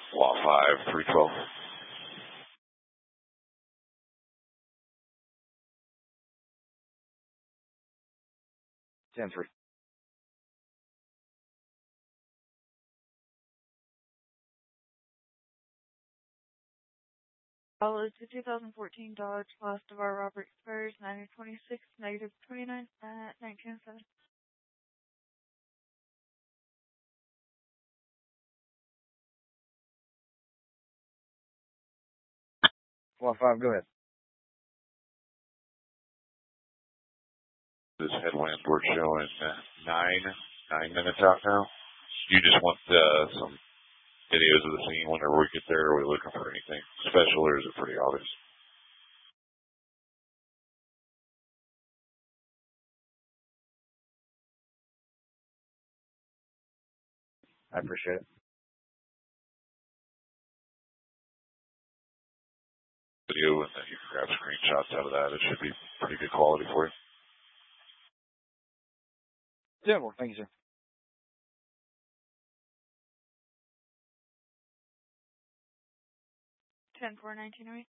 Law 5, 312. 10-3. Follows the 2014 Dodge Lost of our Robert Spurs, 926, negative 29 at 1907. Law 5, go ahead. This headwind we're showing 9 minutes out now. You just want some videos of the scene whenever we get there? Are we looking for anything special, or is it pretty obvious? I appreciate it. Video, and then you can grab screenshots out of that. It should be pretty good quality for you. Yeah, well, thank you, sir. 10-4, 1908.